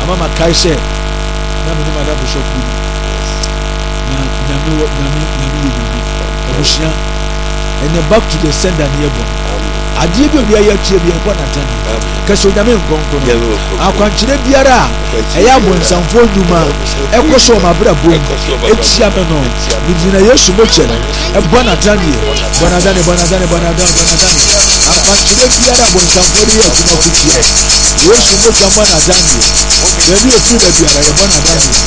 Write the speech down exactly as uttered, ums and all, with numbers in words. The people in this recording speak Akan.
mama kai she na me ma da bishop ni na nyame nyame nyame nyame abushia and back to the sender nearby adie bi obi aye tie bi enko natani kaso nyame nkonko no akwankyere biara eya abonsamfo nduma ekoso mabra bom etia me no bidina yesu moche ebo natani bonadane bonadane bonadane bonadane akwankyere biara abonsamfo de yetuma kutie yesu moche mo natani bebi ofiri me biara e bonadane